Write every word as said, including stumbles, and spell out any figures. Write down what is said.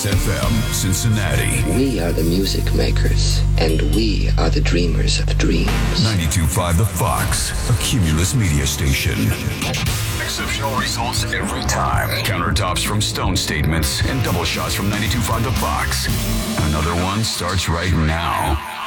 F M, Cincinnati. We are the music makers, and we are the dreamers of dreams. ninety-two point five The Fox, a Cumulus media station. Exceptional results every time. Countertops from Stone Statements and double shots from ninety-two point five The Fox. Another one starts right now.